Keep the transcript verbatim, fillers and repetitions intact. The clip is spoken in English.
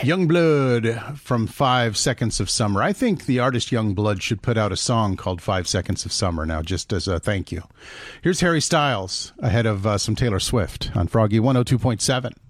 Youngblood from Five Seconds of Summer. I think the artist Youngblood should put out a song called Five Seconds of Summer now, just as a thank you. Here's Harry Styles ahead of uh, some Taylor Swift on Froggy one oh two point seven.